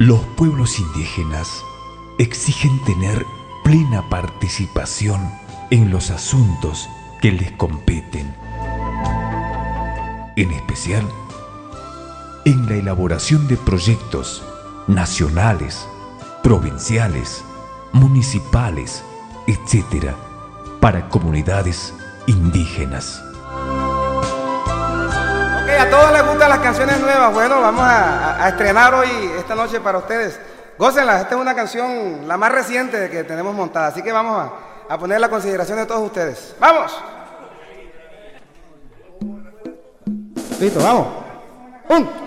Los pueblos indígenas exigen tener plena participación en los asuntos que les competen, en especial en la elaboración de proyectos nacionales, provinciales, municipales, etc., para comunidades indígenas. Ok, a todos les gustan las canciones nuevas. Bueno, vamos a estrenar hoy, esta noche para ustedes. Gócenlas, esta es una canción, la más reciente que tenemos montada, así que vamos a ponerla a consideración de todos ustedes. ¡Vamos! Listo, vamos.